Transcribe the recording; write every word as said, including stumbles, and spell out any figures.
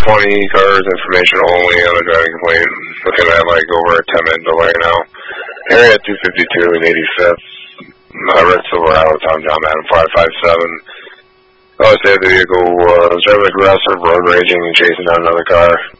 twenty cars, information only on a driving complaint. Looking at like over a ten minute delay now. Area two fifty-two and eighty-fifth. Uh, Red Silver Isle, Tom John Madden five five seven. I would say the vehicle was driving aggressive, road raging, and chasing down another car.